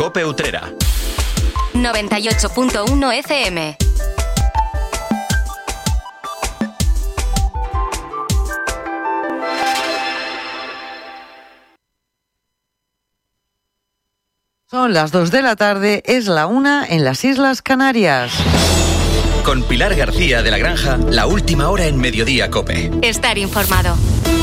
COPE Utrera. 98.1 FM. Son las 2 de la tarde, es la 1 en las Islas Canarias. Con Pilar García de la Granja, la última hora en Mediodía COPE. Estar informado.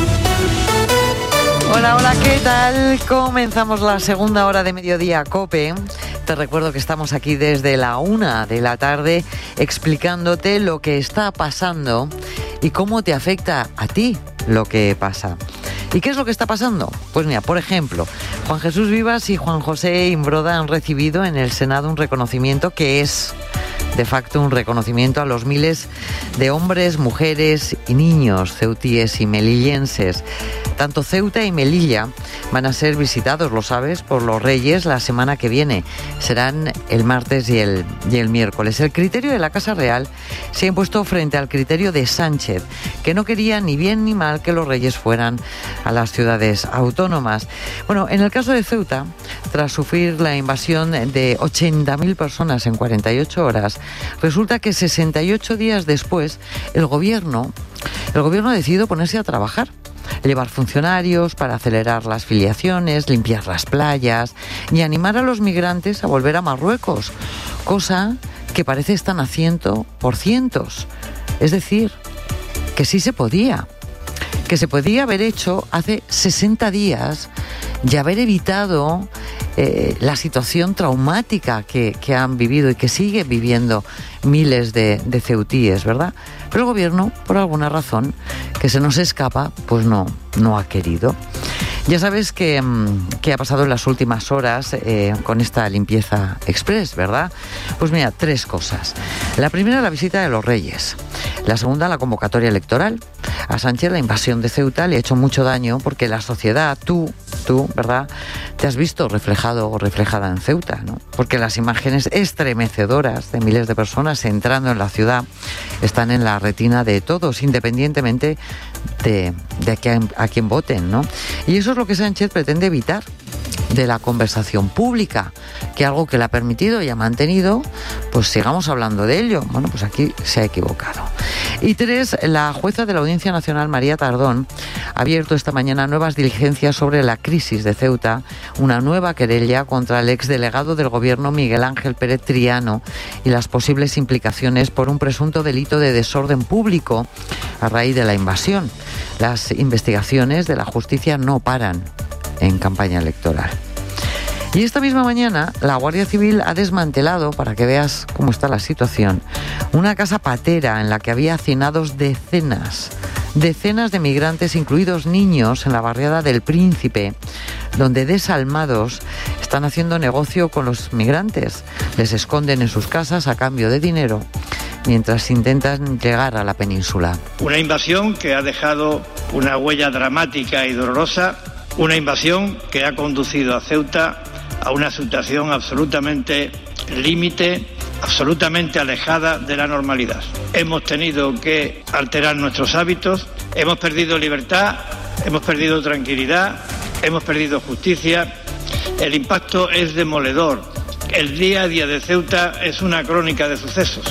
Hola, hola, ¿qué tal? Comenzamos la segunda hora de Mediodía COPE. Te recuerdo que estamos aquí desde la 1 de la tarde explicándote lo que está pasando y cómo te afecta a ti lo que pasa. ¿Y qué es lo que está pasando? Pues mira, por ejemplo, Juan Jesús Vivas y Juan José Imbroda han recibido en el Senado un reconocimiento que es, de facto, un reconocimiento a los miles de hombres, mujeres y niños ceutíes y melillenses. Tanto Ceuta y Melilla van a ser visitados, lo sabes, por los Reyes la semana que viene. Serán el martes y el miércoles. El criterio de la Casa Real se ha impuesto frente al criterio de Sánchez, que no quería ni bien ni mal que los Reyes fueran a las ciudades autónomas. Bueno, en el caso de Ceuta, tras sufrir la invasión de 80.000 personas en 48 horas, resulta que 68 días después el gobierno ha decidido ponerse a trabajar, llevar funcionarios para acelerar las filiaciones, limpiar las playas y animar a los migrantes a volver a Marruecos, cosa que parece están haciendo por cientos. Es decir, que sí se podía, que se podía haber hecho hace 60 días y haber evitado la situación traumática que han vivido y que siguen viviendo miles de ceutíes, ¿verdad? Pero el gobierno, por alguna razón que se nos escapa, pues no ha querido. Ya sabes que ha pasado en las últimas horas con esta limpieza express, ¿verdad? Pues mira, 3 cosas. La primera, la visita de los Reyes. La segunda, la convocatoria electoral. A Sánchez la invasión de Ceuta le ha hecho mucho daño porque la sociedad, tú, ¿verdad?, te has visto reflejado o reflejada en Ceuta, ¿no? Porque las imágenes estremecedoras de miles de personas entrando en la ciudad están en la retina de todos, independientemente de a quién voten, ¿no? Y eso es lo que Sánchez pretende evitar de la conversación pública, que algo que le ha permitido y ha mantenido, pues sigamos hablando de ello. Bueno, pues aquí se ha equivocado. Y 3, la jueza de la Audiencia Nacional, María Tardón, ha abierto esta mañana nuevas diligencias sobre la crisis de Ceuta, una nueva querella contra el exdelegado del gobierno Miguel Ángel Pérez Triano y las posibles implicaciones por un presunto delito de desorden público a raíz de la invasión. Las investigaciones de la justicia no paran en campaña electoral. Y esta misma mañana la Guardia Civil ha desmantelado, para que veas cómo está la situación, una casa patera en la que había hacinados decenas de migrantes, incluidos niños, en la barriada del Príncipe, donde desalmados están haciendo negocio con los migrantes. Les esconden en sus casas a cambio de dinero mientras intentan llegar a la península. Una invasión que ha dejado una huella dramática y dolorosa, una invasión que ha conducido a Ceuta a una situación absolutamente límite, absolutamente alejada de la normalidad. Hemos tenido que alterar nuestros hábitos, hemos perdido libertad, hemos perdido tranquilidad, hemos perdido justicia. El impacto es demoledor. El día a día de Ceuta es una crónica de sucesos.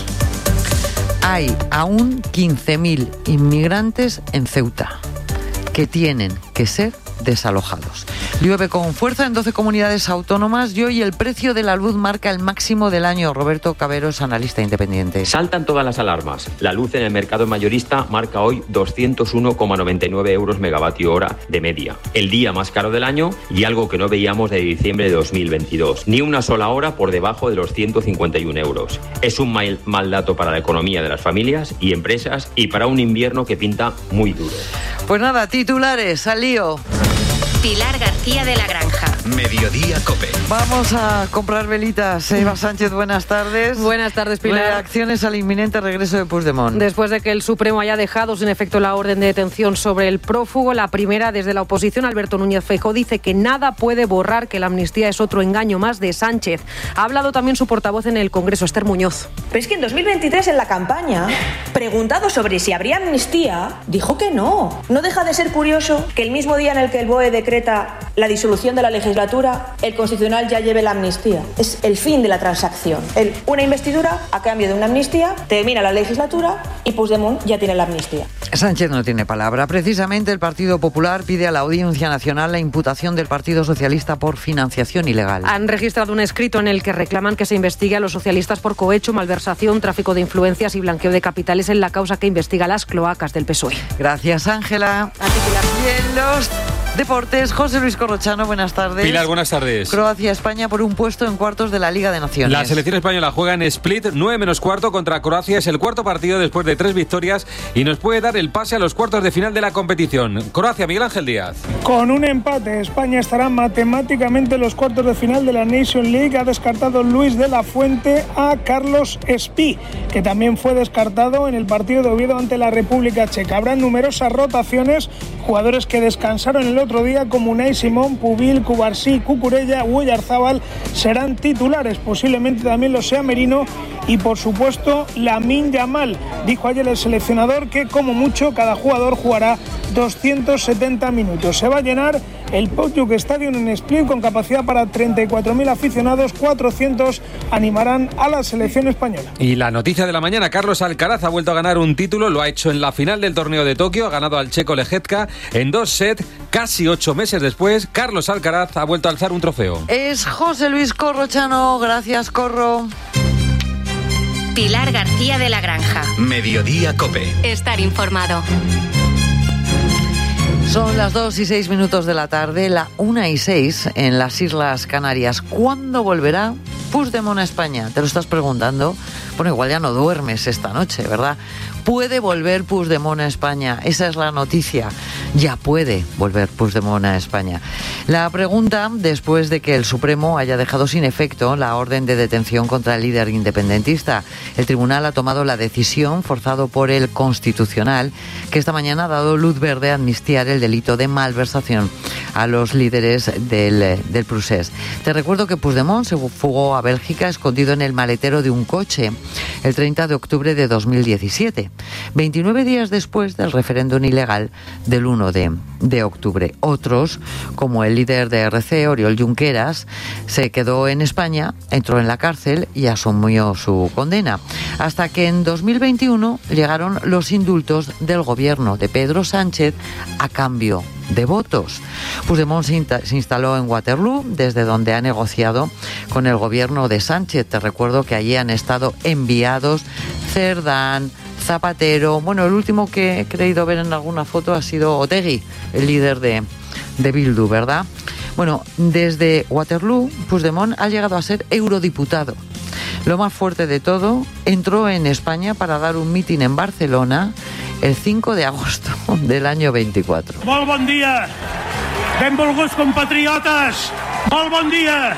Hay aún 15.000 inmigrantes en Ceuta que tienen que ser desalojados. Llueve con fuerza en 12 comunidades autónomas y hoy el precio de la luz marca el máximo del año. Roberto Cabero es analista independiente. Saltan todas las alarmas. La luz en el mercado mayorista marca hoy 201,99 euros megavatio hora de media. El día más caro del año y algo que no veíamos de diciembre de 2022. Ni una sola hora por debajo de los 151 euros. Es un mal dato para la economía de las familias y empresas y para un invierno que pinta muy duro. Pues nada, titulares, al lío. Pilar García de la Granja. Mediodía COPE. Vamos a comprar velitas. Eva Sánchez, buenas tardes. Buenas tardes, Pilar. Reacciones al inminente regreso de Puigdemont. Después de que el Supremo haya dejado sin efecto la orden de detención sobre el prófugo, la primera desde la oposición, Alberto Núñez Feijóo, dice que nada puede borrar que la amnistía es otro engaño más de Sánchez. Ha hablado también su portavoz en el Congreso, Esther Muñoz. Pero es que en 2023, en la campaña, preguntado sobre si habría amnistía, dijo que no. No deja de ser curioso que el mismo día en el que el BOE decreta la disolución de la legislatura legislatura el Constitucional ya lleve la amnistía. Es el fin de la transacción. Una investidura a cambio de una amnistía, termina la legislatura y Puigdemont ya tiene la amnistía. Sánchez no tiene palabra. Precisamente el Partido Popular pide a la Audiencia Nacional la imputación del Partido Socialista por financiación ilegal. Han registrado un escrito en el que reclaman que se investigue a los socialistas por cohecho, malversación, tráfico de influencias y blanqueo de capitales en la causa que investiga las cloacas del PSOE. Gracias, Ángela. Y en los deportes, José Luis Corrochano, buenas tardes. Pilar, buenas tardes. Croacia-España por un puesto en cuartos de la Liga de Naciones. La selección española juega en Split, 9:15 contra Croacia. Es el cuarto partido después de 3 victorias y nos puede dar el pase a los cuartos de final de la competición. Croacia, Miguel Ángel Díaz. Con un empate, España estará matemáticamente en los cuartos de final de la Nation League. Ha descartado Luis de la Fuente a Carlos Espí, que también fue descartado en el partido de Oviedo ante la República Checa. Habrá numerosas rotaciones, jugadores que descansaron el otro día como Unai Simón, Pubil, Cubarsí, Cucurella, Oyarzábal serán titulares, posiblemente también lo sea Merino y por supuesto Lamine Yamal. Dijo ayer el seleccionador que como mucho cada jugador jugará 270 minutos. Se va a llenar el Pojuk Stadium en Split con capacidad para 34.000 aficionados, 400 animarán a la selección española. Y la noticia de la mañana, Carlos Alcaraz ha vuelto a ganar un título, lo ha hecho en la final del torneo de Tokio, ha ganado al checo Lejetka en 2 sets, casi 8 meses después, Carlos Alcaraz ha vuelto a alzar un trofeo. Es José Luis Corrochano, gracias Corro. Pilar García de la Granja. Mediodía COPE. Estar informado. Son las 2:06 de la tarde, la 1:06 en las Islas Canarias. ¿Cuándo volverá Puigdemont a España? ¿Te lo estás preguntando? Bueno, igual ya no duermes esta noche, ¿verdad? ¿Puede volver Puigdemont a España? Esa es la noticia. Ya puede volver Puigdemont a España. La pregunta, después de que el Supremo haya dejado sin efecto la orden de detención contra el líder independentista. El tribunal ha tomado la decisión, forzado por el Constitucional, que esta mañana ha dado luz verde a amnistiar el delito de malversación a los líderes del procés. Te recuerdo que Puigdemont se fugó a Bélgica escondido en el maletero de un coche el 30 de octubre de 2017, 29 días después del referéndum ilegal del 1 de octubre. Otros, como el líder de RC, Oriol Junqueras, se quedó en España, entró en la cárcel y asumió su condena, hasta que en 2021 llegaron los indultos del gobierno de Pedro Sánchez a cambio de votos. Puigdemont se instaló en Waterloo, desde donde ha negociado con el gobierno de Sánchez. Te recuerdo que allí han estado enviados Cerdán, Zapatero. Bueno, el último que he creído ver en alguna foto ha sido Otegi, el líder de Bildu, ¿verdad? Bueno, desde Waterloo, Puigdemont ha llegado a ser eurodiputado. Lo más fuerte de todo, entró en España para dar un mitin en Barcelona el 5 de agosto del año 24. Molt bon dia, benvolguts compatriotes, molt bon dia.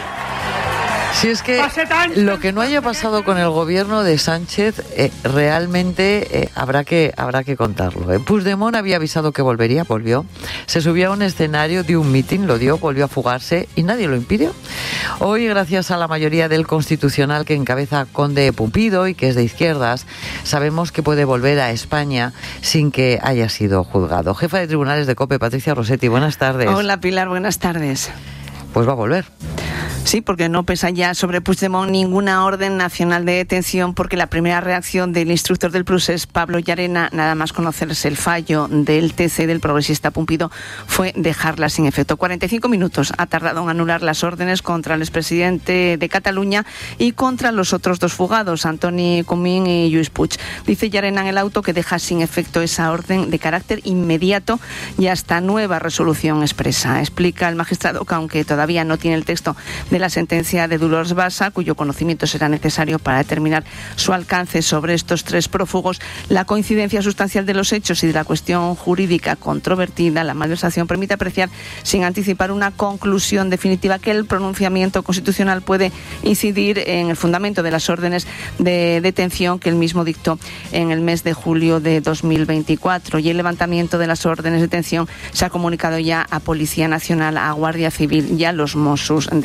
Si es que lo que no haya pasado con el gobierno de Sánchez realmente habrá que contarlo. Puigdemont había avisado que volvería, volvió. Se subió a un escenario, dio un mitin, lo dio, volvió a fugarse y nadie lo impidió. Hoy, gracias a la mayoría del Constitucional que encabeza Conde Pumpido y que es de izquierdas, sabemos que puede volver a España sin que haya sido juzgado. Jefa de Tribunales de COPE, Patricia Rossetti, buenas tardes. Hola Pilar, buenas tardes. Pues va a volver. Sí, porque no pesa ya sobre Puigdemont ninguna orden nacional de detención, porque la primera reacción del instructor del procés, Pablo Llarena, nada más conocerse el fallo del TC del progresista Pumpido, fue dejarla sin efecto. 45 minutos ha tardado en anular las órdenes contra el expresidente de Cataluña y contra los otros 2 fugados, Antoni Comín y Lluís Puig. Dice Llarena en el auto que deja sin efecto esa orden de carácter inmediato y hasta nueva resolución expresa. Explica el magistrado que aunque todavía no tiene el texto de la sentencia de Dolors Bassa, cuyo conocimiento será necesario para determinar su alcance sobre estos 3 prófugos, la coincidencia sustancial de los hechos y de la cuestión jurídica controvertida, la malversación, permite apreciar sin anticipar una conclusión definitiva que el pronunciamiento constitucional puede incidir en el fundamento de las órdenes de detención que él mismo dictó en el mes de julio de 2024. Y el levantamiento de las órdenes de detención se ha comunicado ya a Policía Nacional, a Guardia Civil y a los Mossos d'Esquadra.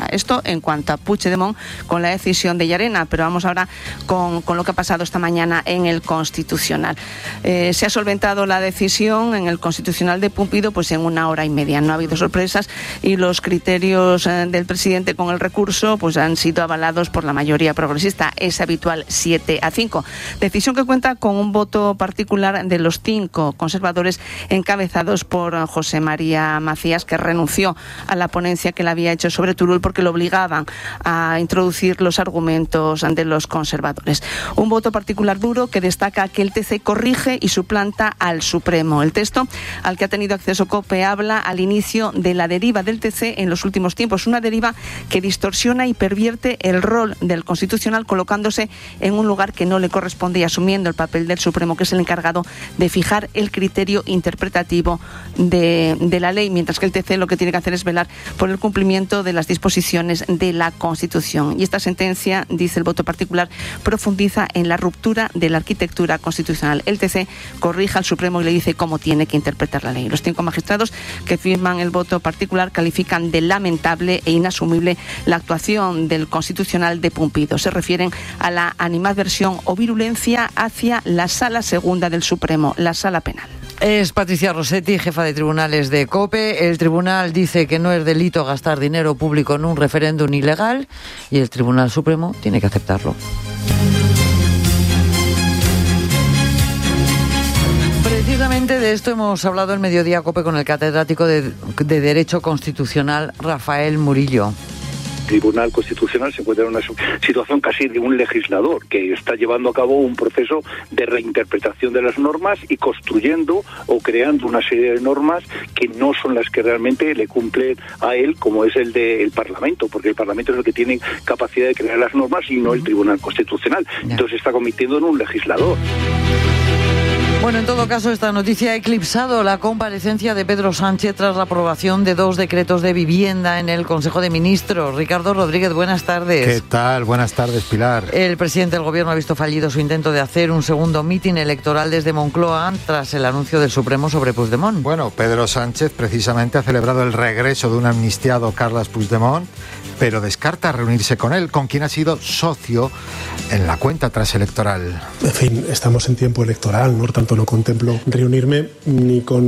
Cámara. Esto en cuanto a Puigdemont con la decisión de Llarena, pero vamos ahora con lo que ha pasado esta mañana en el Constitucional. Se ha solventado la decisión en el Constitucional de Pumpido pues en 1 hora y media. No ha habido sorpresas y los criterios del presidente con el recurso pues han sido avalados por la mayoría progresista. Es habitual 7-5. Decisión que cuenta con un voto particular de los 5 conservadores encabezados por José María Macías, que renunció a la ponencia que le había hecho sobre Turull porque lo obligaban a introducir los argumentos de los conservadores. Un voto particular duro que destaca que el TC corrige y suplanta al Supremo. El texto al que ha tenido acceso COPE habla al inicio de la deriva del TC en los últimos tiempos, una deriva que distorsiona y pervierte el rol del Constitucional colocándose en un lugar que no le corresponde y asumiendo el papel del Supremo, que es el encargado de fijar el criterio interpretativo de la ley, mientras que el TC lo que tiene que hacer es velar por el cumplimiento de las disposiciones de la Constitución. Y esta sentencia, dice el voto particular, profundiza en la ruptura de la arquitectura constitucional. El TC corrige al Supremo y le dice cómo tiene que interpretar la ley. Los 5 magistrados que firman el voto particular califican de lamentable e inasumible la actuación del Constitucional de Pumpido. Se refieren a la animadversión o virulencia hacia la Sala Segunda del Supremo, la Sala Penal. Es Patricia Rossetti, jefa de tribunales de COPE. El tribunal dice que no es delito gastar dinero público en un referéndum ilegal y el Tribunal Supremo tiene que aceptarlo. Precisamente de esto hemos hablado en Mediodía COPE con el catedrático de Derecho Constitucional, Rafael Murillo. El Tribunal Constitucional se encuentra en una situación casi de un legislador que está llevando a cabo un proceso de reinterpretación de las normas y construyendo o creando una serie de normas que no son las que realmente le cumplen a él, como es el del Parlamento, porque el Parlamento es el que tiene capacidad de crear las normas y no el Tribunal Constitucional. Entonces se está convirtiendo en un legislador. Bueno, en todo caso, esta noticia ha eclipsado la comparecencia de Pedro Sánchez tras la aprobación de 2 decretos de vivienda en el Consejo de Ministros. Ricardo Rodríguez, buenas tardes. ¿Qué tal? Buenas tardes, Pilar. El presidente del Gobierno ha visto fallido su intento de hacer un segundo mitin electoral desde Moncloa tras el anuncio del Supremo sobre Puigdemont. Bueno, Pedro Sánchez precisamente ha celebrado el regreso de un amnistiado, Carles Puigdemont, pero descarta reunirse con él, con quien ha sido socio en la cuenta transelectoral. En fin, estamos en tiempo electoral, ¿no? Por tanto, no contemplo reunirme ni con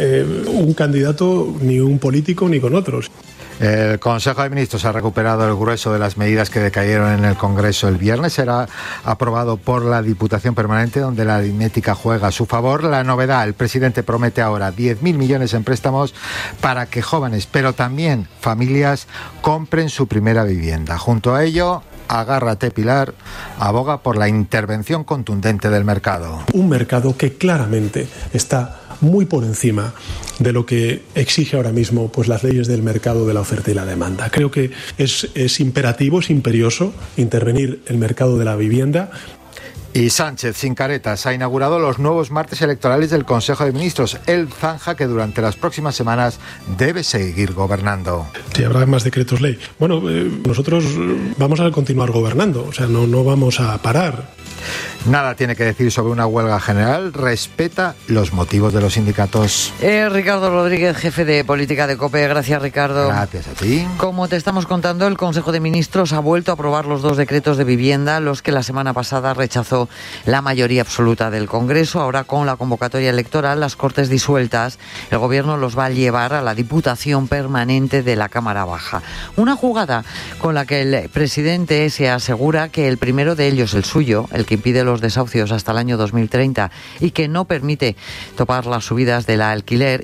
un candidato, ni un político, ni con otros. El Consejo de Ministros ha recuperado el grueso de las medidas que decayeron en el Congreso el viernes. Será aprobado por la Diputación Permanente, donde la aritmética juega a su favor. La novedad, el presidente promete ahora 10.000 millones en préstamos para que jóvenes, pero también familias, compren su primera vivienda. Junto a ello, agárrate, Pilar, aboga por la intervención contundente del mercado. Un mercado que claramente está muy por encima de lo que exige ahora mismo pues las leyes del mercado de la oferta y la demanda. Creo que es imperativo, es imperioso intervenir el mercado de la vivienda. Y Sánchez, sin caretas, ha inaugurado los nuevos martes electorales del Consejo de Ministros. Él zanja que durante las próximas semanas debe seguir gobernando. Sí, habrá más decretos ley. Bueno, nosotros vamos a continuar gobernando, o sea, no vamos a parar. Nada tiene que decir sobre una huelga general, respeta los motivos de los sindicatos. Ricardo Rodríguez, jefe de política de COPE. Gracias, Ricardo. Gracias a ti. Como te estamos contando, el Consejo de Ministros ha vuelto a aprobar los 2 decretos de vivienda, los que la semana pasada rechazó la mayoría absoluta del Congreso. Ahora, con la convocatoria electoral, las Cortes disueltas, el Gobierno los va a llevar a la Diputación Permanente de la Cámara Baja. Una jugada con la que el presidente se asegura que el primero de ellos, el suyo, el que impide los desahucios hasta el año 2030 y que no permite topar las subidas del alquiler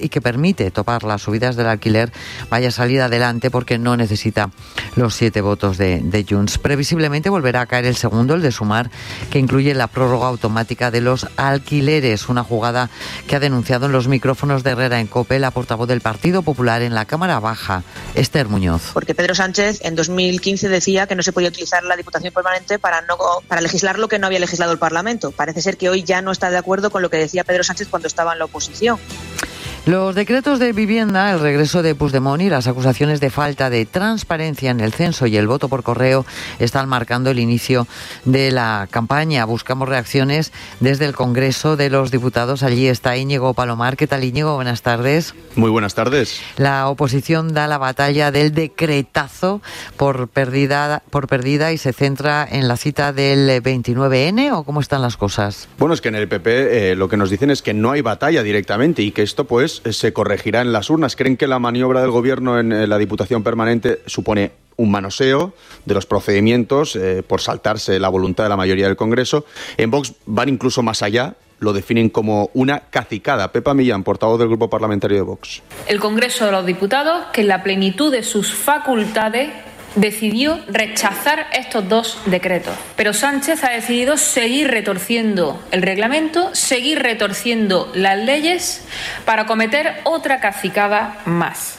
vaya a salir adelante porque no necesita los 7 votos de Junts. Previsiblemente volverá a caer el segundo, el de Sumar, que incluye la prórroga automática de los alquileres, una jugada que ha denunciado en los micrófonos de Herrera en COPE la portavoz del Partido Popular en la Cámara Baja, Esther Muñoz. Porque Pedro Sánchez en 2015 decía que no se podía utilizar la Diputación Permanente para legislar lo que no había legislado el Parlamento. Parece ser que hoy ya no está de acuerdo con lo que decía Pedro Sánchez cuando estaba en la oposición. Los decretos de vivienda, el regreso de Puigdemont y las acusaciones de falta de transparencia en el censo y el voto por correo están marcando el inicio de la campaña. Buscamos reacciones desde el Congreso de los Diputados. Allí está Íñigo Palomar. ¿Qué tal, Íñigo? Buenas tardes. Muy buenas tardes. La oposición da la batalla del decretazo por perdida y se centra en la cita del 29N, ¿o cómo están las cosas? Bueno, es que en el PP lo que nos dicen es que no hay batalla directamente y que esto pues se corregirá en las urnas. Creen que la maniobra del gobierno en la Diputación Permanente supone un manoseo de los procedimientos por saltarse la voluntad de la mayoría del Congreso. En Vox van incluso más allá, lo definen como una cacicada. Pepa Millán, portavoz del Grupo Parlamentario de Vox. El Congreso de los Diputados, que en la plenitud de sus facultades decidió rechazar estos dos decretos. Pero Sánchez ha decidido seguir retorciendo el reglamento, seguir retorciendo las leyes para cometer otra cacicada más.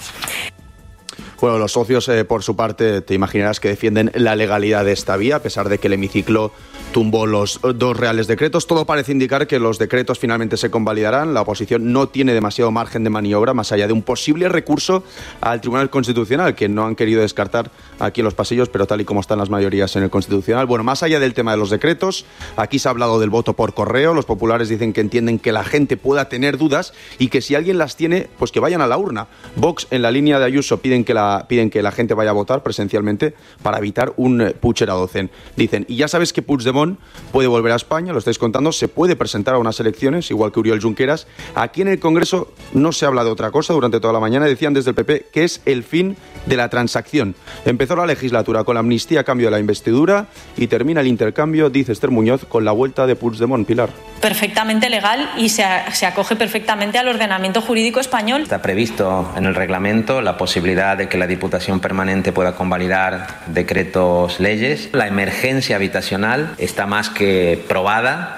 Bueno, los socios, por su parte, te imaginarás que defienden la legalidad de esta vía, a pesar de que el hemiciclo tumbó los dos reales decretos. Todo parece indicar que los decretos finalmente se convalidarán. La oposición no tiene demasiado margen de maniobra, más allá de un posible recurso al Tribunal Constitucional, que no han querido descartar aquí en los pasillos, pero tal y como están las mayorías en el Constitucional. Bueno, más allá del tema de los decretos, aquí se ha hablado del voto por correo. Los populares dicen que entienden que la gente pueda tener dudas y que si alguien las tiene, pues que vayan a la urna. Vox, en la línea de Ayuso, piden que la gente vaya a votar presencialmente para evitar un Puigdemont. Dicen, y ya sabes que Puigdemont puede volver a España, lo estáis contando, se puede presentar a unas elecciones, igual que Oriol Junqueras. Aquí en el Congreso no se habla de otra cosa durante toda la mañana. Decían desde el PP que es el fin de la transacción. Empezó la legislatura con la amnistía a cambio de la investidura y termina el intercambio, dice Esther Muñoz, con la vuelta de Puigdemont. Pilar. Perfectamente legal y se acoge perfectamente al ordenamiento jurídico español. Está previsto en el reglamento la posibilidad de que la Diputación Permanente pueda convalidar decretos leyes. La emergencia habitacional está más que probada.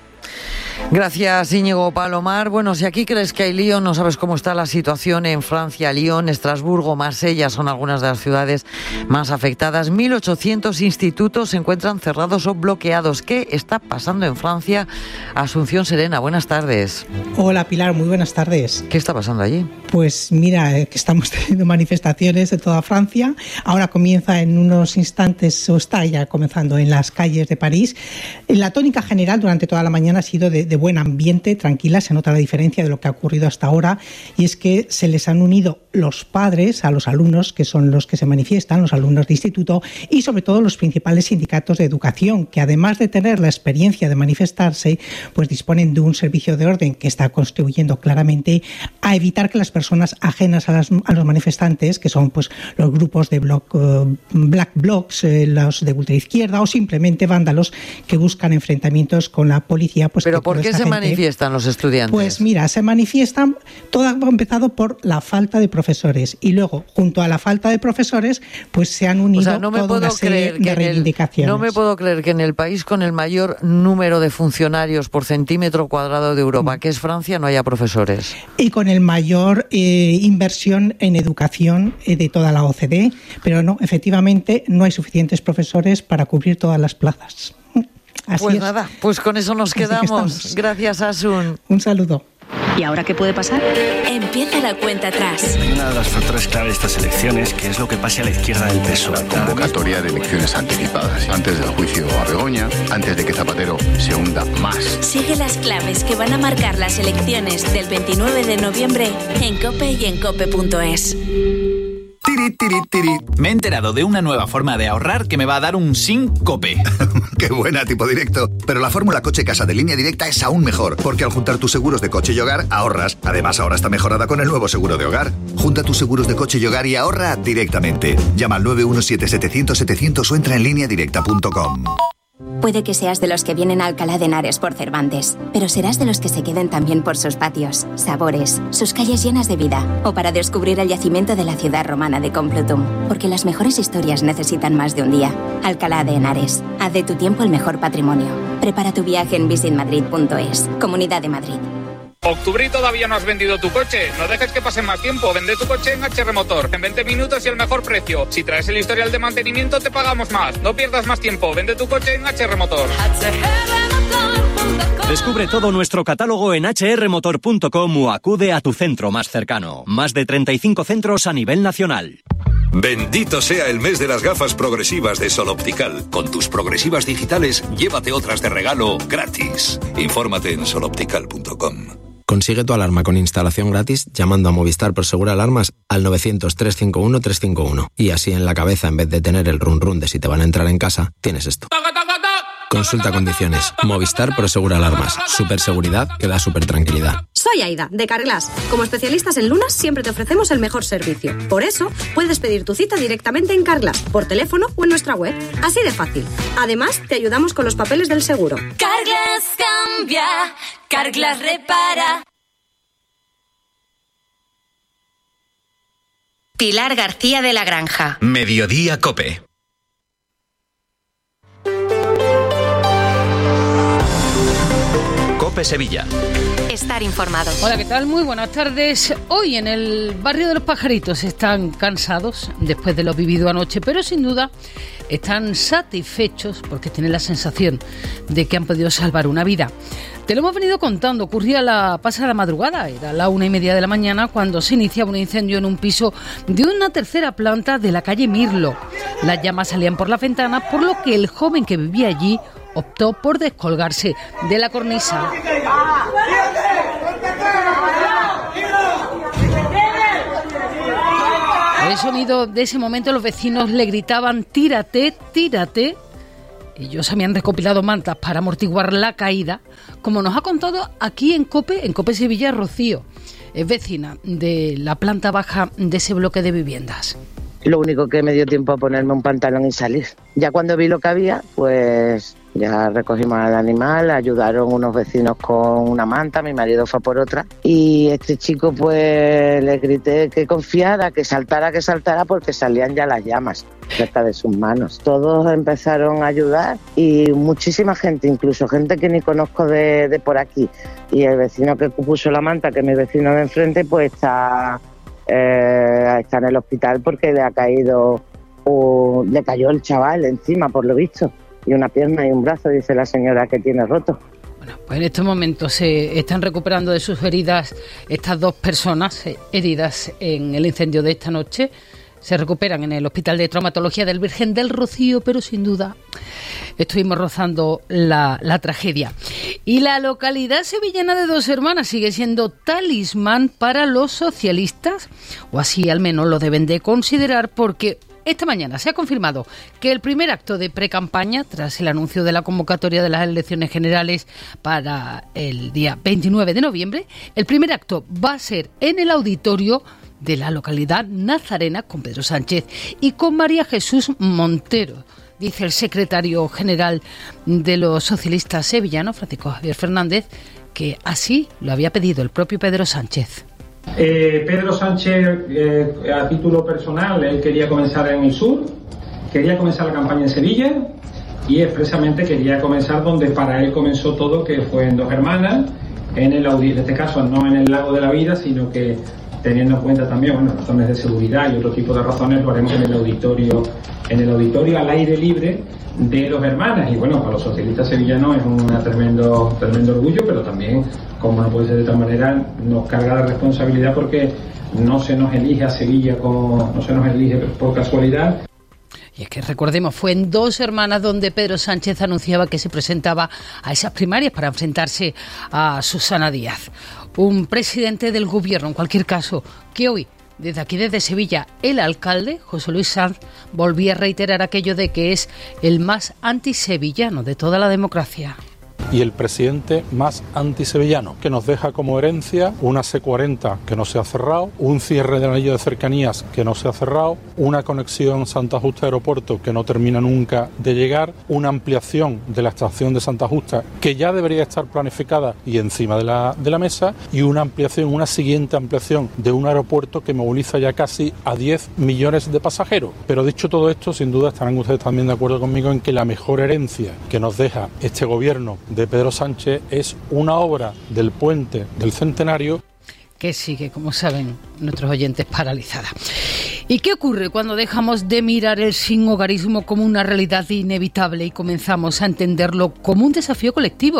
Gracias, Íñigo Palomar. Bueno, si aquí crees que hay lío, no sabes cómo está la situación en Francia. Lyon, Estrasburgo, Marsella son algunas de las ciudades más afectadas. 1.800 institutos se encuentran cerrados o bloqueados. ¿Qué está pasando en Francia? Asunción Serena, buenas tardes. Hola, Pilar, muy buenas tardes. ¿Qué está pasando allí? Pues mira, que estamos teniendo manifestaciones en toda Francia. Ahora comienza en unos instantes, o está ya comenzando en las calles de París. La tónica general durante toda la mañana ha sido de buen ambiente, tranquila. Se nota la diferencia de lo que ha ocurrido hasta ahora, y es que se les han unido los padres a los alumnos, que son los que se manifiestan, los alumnos de instituto, y sobre todo los principales sindicatos de educación, que además de tener la experiencia de manifestarse, pues disponen de un servicio de orden que está contribuyendo claramente a evitar que las personas ajenas a los manifestantes, que son pues los grupos de black blocs, los de ultraizquierda o simplemente vándalos que buscan enfrentamientos con la policía, pues. ¿Pero por qué se manifiestan los estudiantes? Pues mira, se manifiestan, todo ha empezado por la falta de profesores, y luego, junto a la falta de profesores, pues se han unido toda una serie de reivindicaciones. No me puedo creer que en el país con el mayor número de funcionarios por centímetro cuadrado de Europa, que es Francia, no haya profesores. Y con el mayor inversión en educación de toda la OCDE, pero no, efectivamente no hay suficientes profesores para cubrir todas las plazas. Así pues es. Nada, pues con eso nos quedamos. Gracias, Asun. Un saludo. ¿Y ahora qué puede pasar? Empieza la cuenta atrás. Hay una de las factores clave de estas elecciones, que es lo que pase a la izquierda del PSOE. La convocatoria de elecciones anticipadas, antes del juicio a Begoña, antes de que Zapatero se hunda más. Sigue las claves que van a marcar las elecciones del 29 de noviembre en COPE y en COPE.es. Tiri, tiri, tiri. Me he enterado de una nueva forma de ahorrar que me va a dar un síncope. ¡Qué buena, tipo directo! Pero la fórmula coche-casa de Línea Directa es aún mejor, porque al juntar tus seguros de coche y hogar, ahorras. Además, ahora está mejorada con el nuevo seguro de hogar. Junta tus seguros de coche y hogar y ahorra directamente. Llama al 917-700-700 o entra en lineadirecta.com. Puede que seas de los que vienen a Alcalá de Henares por Cervantes, pero serás de los que se queden también por sus patios, sabores, sus calles llenas de vida, o para descubrir el yacimiento de la ciudad romana de Complutum, porque las mejores historias necesitan más de un día. Alcalá de Henares, haz de tu tiempo el mejor patrimonio. Prepara tu viaje en visitmadrid.es, Comunidad de Madrid. Octubre y todavía no has vendido tu coche. No dejes que pase más tiempo. Vende tu coche en HR Motor. En 20 minutos y el mejor precio. Si traes el historial de mantenimiento, te pagamos más. No pierdas más tiempo. Vende tu coche en HR Motor. Descubre todo nuestro catálogo en hrmotor.com o acude a tu centro más cercano. Más de 35 centros a nivel nacional. Bendito sea el mes de las gafas progresivas de Sol Optical. Con tus progresivas digitales, llévate otras de regalo gratis. Infórmate en soloptical.com. Consigue tu alarma con instalación gratis llamando a Movistar Prosegur Alarmas al 900-351-351. Y así en la cabeza, en vez de tener el run run de si te van a entrar en casa, tienes esto. Consulta condiciones. Movistar Prosegur Alarmas. Superseguridad que da super tranquilidad. Soy Aida, de Carglass. Como especialistas en lunas, siempre te ofrecemos el mejor servicio. Por eso, puedes pedir tu cita directamente en Carglass, por teléfono o en nuestra web. Así de fácil. Además, te ayudamos con los papeles del seguro. Carglass cambia, Carglass repara. Pilar García de la Granja. Mediodía COPE. COPE Sevilla. Estar informado. Hola, ¿qué tal? Muy buenas tardes. Hoy en el barrio de los Pajaritos están cansados después de lo vivido anoche, pero sin duda están satisfechos porque tienen la sensación de que han podido salvar una vida. Te lo hemos venido contando, ocurría la pasada madrugada, era la 1:30 de la mañana cuando se iniciaba un incendio en un piso de una tercera planta de la calle Mirlo. Las llamas salían por la ventana, por lo que el joven que vivía allí optó por descolgarse de la cornisa. El sonido de ese momento, los vecinos le gritaban tírate, tírate. Ellos habían recopilado mantas para amortiguar la caída, como nos ha contado aquí en COPE Sevilla, Rocío. Es vecina de la planta baja de ese bloque de viviendas. Lo único que me dio tiempo a ponerme un pantalón y salir. Ya cuando vi lo que había, pues ya recogimos al animal, ayudaron unos vecinos con una manta, mi marido fue por otra. Y este chico pues le grité que confiara, que saltara, porque salían ya las llamas cerca de sus manos. Todos empezaron a ayudar y muchísima gente, incluso gente que ni conozco de por aquí. Y el vecino que puso la manta, que es mi vecino de enfrente, pues está en el hospital porque le cayó el chaval encima, por lo visto, y una pierna y un brazo, dice la señora, que tiene roto. Bueno, pues en estos momentos se están recuperando de sus heridas estas dos personas heridas en el incendio de esta noche. Se recuperan en el Hospital de Traumatología del Virgen del Rocío, pero sin duda estuvimos rozando la tragedia. Y la localidad sevillana de Dos Hermanas sigue siendo talismán para los socialistas, o así al menos lo deben de considerar, porque esta mañana se ha confirmado que el primer acto de precampaña, tras el anuncio de la convocatoria de las elecciones generales para el día 29 de noviembre, el primer acto va a ser en el auditorio de la localidad nazarena con Pedro Sánchez y con María Jesús Montero, dice el secretario general de los socialistas sevillanos, Francisco Javier Fernández, que así lo había pedido el propio Pedro Sánchez. Pedro Sánchez, a título personal, él quería comenzar en el sur, quería comenzar la campaña en Sevilla y expresamente quería comenzar donde para él comenzó todo, que fue en Dos Hermanas, en este caso no en el Lago de la Vida, sino que teniendo en cuenta también razones de seguridad y otro tipo de razones, lo haremos en el auditorio al aire libre de Dos Hermanas. Y bueno, para los socialistas sevillanos es un tremendo orgullo, pero también, como no puede ser de otra manera, nos carga la responsabilidad porque no se nos elige a Sevilla, no se nos elige por casualidad. Y es que recordemos, fue en Dos Hermanas donde Pedro Sánchez anunciaba que se presentaba a esas primarias para enfrentarse a Susana Díaz. Un presidente del gobierno, en cualquier caso, que hoy, desde aquí, desde Sevilla, el alcalde, José Luis Sanz, volvía a reiterar aquello de que es el más antisevillano de toda la democracia. Y el presidente más antisevillano, que nos deja como herencia una C40 que no se ha cerrado, un cierre del anillo de cercanías que no se ha cerrado, una conexión Santa Justa Aeropuerto que no termina nunca de llegar, una ampliación de la estación de Santa Justa que ya debería estar planificada y encima de la mesa, y una siguiente ampliación de un aeropuerto que moviliza ya casi a 10 millones de pasajeros. Pero dicho todo esto, sin duda estarán ustedes también de acuerdo conmigo en que la mejor herencia que nos deja este gobierno de Pedro Sánchez es una obra del puente del Centenario que sigue, como saben nuestros oyentes, paralizada. ¿Y qué ocurre cuando dejamos de mirar el sinhogarismo como una realidad inevitable y comenzamos a entenderlo como un desafío colectivo,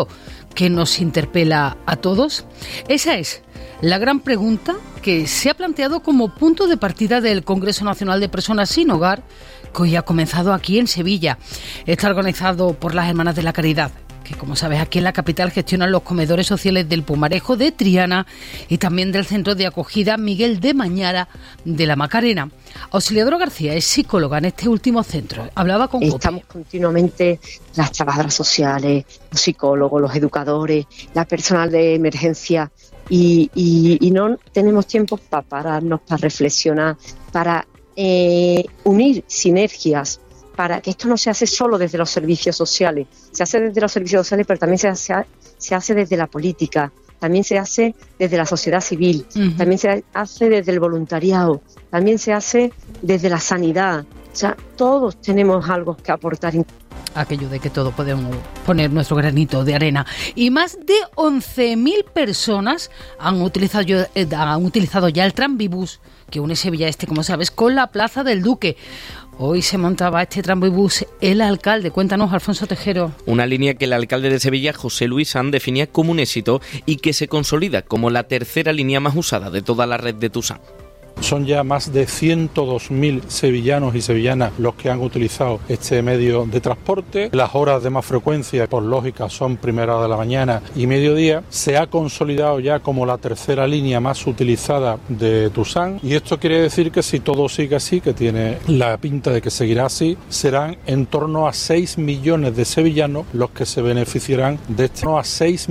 que nos interpela a todos? Esa es la gran pregunta que se ha planteado como punto de partida del Congreso Nacional de Personas Sin Hogar, que hoy ha comenzado aquí en Sevilla. Está organizado por las Hermanas de la Caridad, que, como sabes, aquí en la capital gestionan los comedores sociales del Pumarejo de Triana y también del Centro de Acogida Miguel de Mañara de la Macarena. Auxiliadora García es psicóloga en este último centro. Hablaba con Estamos continuamente, las trabajadoras sociales, los psicólogos, los educadores, la personal de emergencia y no tenemos tiempo para pararnos, para reflexionar, para unir sinergias, para que esto no se hace solo desde los servicios sociales. Se hace desde los servicios sociales, pero también se hace desde la política, también se hace desde la sociedad civil, también se hace desde el voluntariado, también se hace desde la sanidad. O sea, todos tenemos algo que aportar. Aquello de que todos podemos poner nuestro granito de arena. Y más de 11.000 personas han utilizado ya el tranvibús que une Sevilla Este, como sabes, con la Plaza del Duque. Hoy se montaba este tranvibús el alcalde. Cuéntanos, Alfonso Tejero. Una línea que el alcalde de Sevilla, José Luis Sanz, definía como un éxito y que se consolida como la tercera línea más usada de toda la red de Tusam. Son ya más de 102.000 sevillanos y sevillanas los que han utilizado este medio de transporte. Las horas de más frecuencia, por lógica, son primera hora de la mañana y mediodía. Se ha consolidado ya como la tercera línea más utilizada de Tusam. Y esto quiere decir que si todo sigue así, que tiene la pinta de que seguirá así, serán en torno a 6 millones de sevillanos los que se beneficiarán de esto.